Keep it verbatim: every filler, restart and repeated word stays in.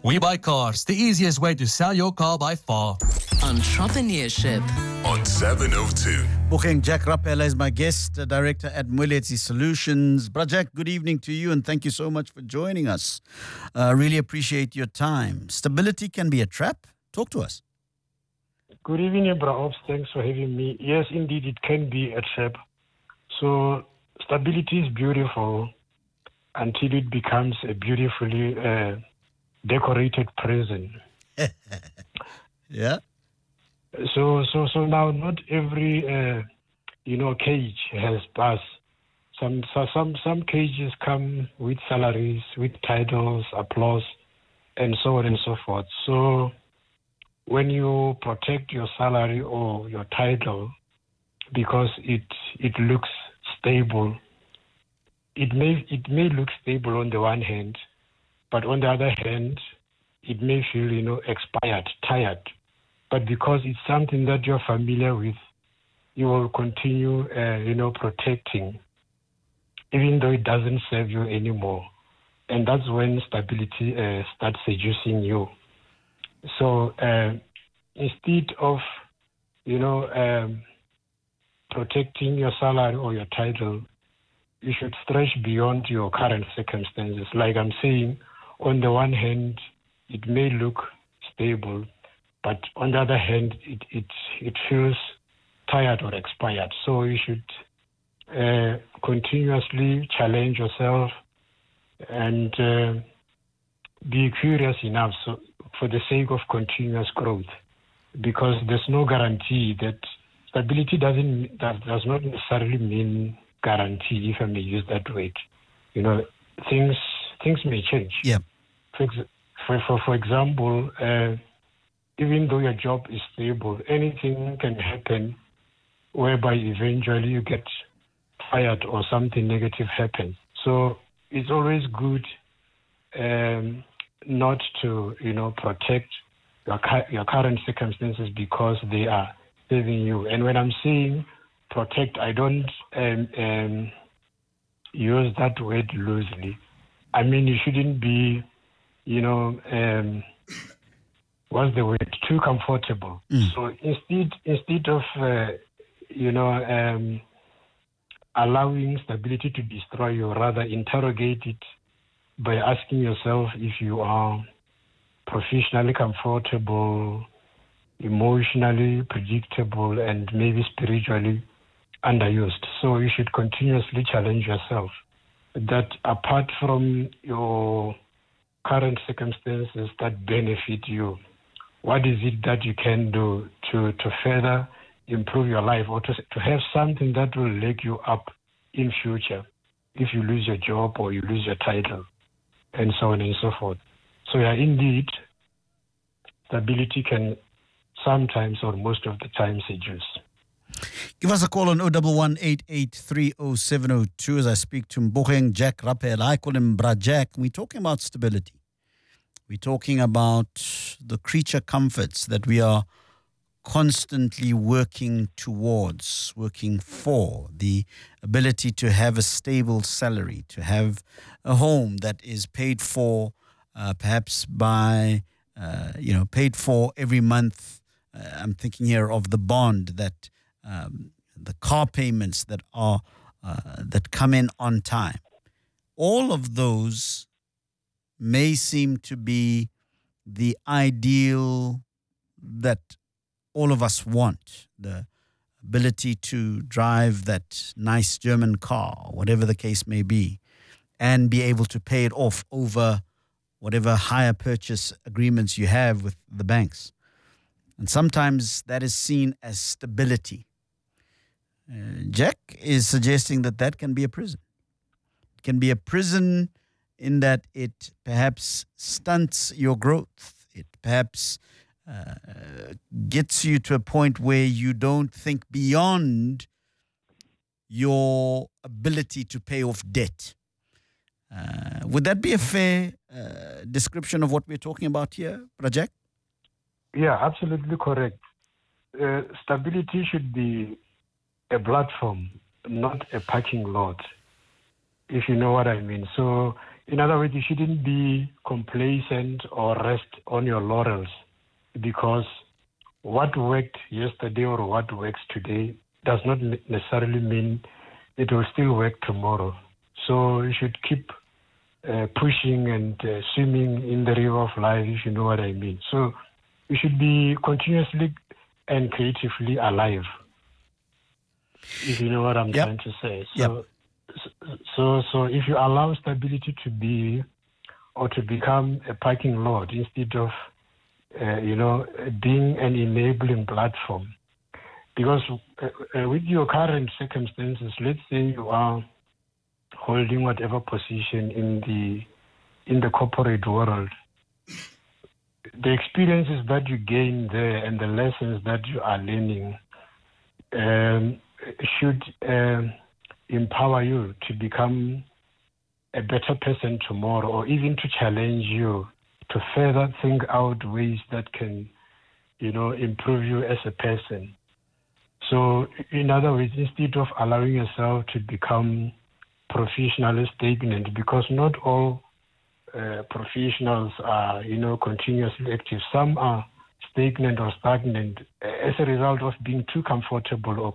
We Buy Cars, the easiest way to sell your car by far. Entrepreneurship on seven oh two. Booking Jack Rapela is my guest, uh, director at Moeletsi Solutions. Brajak, good evening to you and thank you so much for joining us. I uh, really appreciate your time. Stability can be a trap. Talk to us. Good evening, Bra. Thanks for having me. Yes, indeed, it can be a trap. So stability is beautiful until it becomes a beautifully uh, decorated prison. Yeah. So, so, so now, not every, uh, you know, cage has bars. Some, so some, some cages come with salaries, with titles, applause, and so on and so forth. So, when you protect your salary or your title, because it it looks stable, it may it may look stable on the one hand, but on the other hand, it may feel, you know, expired, tired. But because it's something that you're familiar with, you will continue, uh, you know, protecting, even though it doesn't serve you anymore. And that's when stability uh, starts seducing you. So uh, instead of, you know, um, protecting your salary or your title, you should stretch beyond your current circumstances. Like I'm saying, on the one hand, it may look stable, but on the other hand, it it, it feels tired or expired. So you should uh, continuously challenge yourself and uh, be curious enough so for the sake of continuous growth, because there's no guarantee that stability doesn't does, does not necessarily mean guarantee, if I may use that word. You know, things things may change. Yeah. For for for, for example, uh, even though your job is stable, anything can happen whereby eventually you get fired or something negative happens. So it's always good um, not to, you know, protect your your current circumstances because they are saving you. And when I'm saying protect, I don't um, um, use that word loosely. I mean, you shouldn't be, you know, um, what's the word, too comfortable. Mm. So instead, instead of, uh, you know, um, allowing stability to destroy you, rather interrogate it by asking yourself if you are professionally comfortable, emotionally predictable, and maybe spiritually underused. So you should continuously challenge yourself that apart from your current circumstances that benefit you, what is it that you can do to, to further improve your life, or to, to have something that will leg you up in future if you lose your job or you lose your title, and so on and so forth. So yeah, indeed, stability can sometimes or most of the time seduce. Give us a call on zero one one, eight eight three, zero seven zero two as I speak to Mboheng Jack Rapela. I call him Brajak. We're talking about stability. We're talking about the creature comforts that we are constantly working towards, working for, the ability to have a stable salary, to have a home that is paid for, uh, perhaps by, uh, you know, paid for every month. Uh, I'm thinking here of the bond that, um, the car payments that are, uh, that come in on time. All of those may seem to be the ideal that all of us want, the ability to drive that nice German car, whatever the case may be, and be able to pay it off over whatever hire purchase agreements you have with the banks. And sometimes that is seen as stability. Uh, Jack is suggesting that that can be a prison. It can be a prison in that it perhaps stunts your growth. It perhaps uh, gets you to a point where you don't think beyond your ability to pay off debt. Uh, would that be a fair uh, description of what we're talking about here, Brajak? Yeah, absolutely correct. Uh, stability should be a platform, not a parking lot, if you know what I mean. So in other words, you shouldn't be complacent or rest on your laurels, because what worked yesterday or what works today does not necessarily mean it will still work tomorrow. So you should keep uh, pushing and uh, swimming in the river of life, if you know what I mean. So you should be continuously and creatively alive, if you know what I'm yep. trying to say. So, yep. so, so if you allow stability to be or to become a parking lot instead of, uh, you know, being an enabling platform, because uh, uh, with your current circumstances, let's say you are holding whatever position in the in the corporate world, the experiences that you gain there and the lessons that you are learning um, should um, empower you to become a better person tomorrow, or even to challenge you to further think out ways that can, you know, improve you as a person. So, in other words, instead of allowing yourself to become professionally stagnant, because not all uh, professionals are, you know, continuously active. Some are stagnant or stagnant as a result of being too comfortable or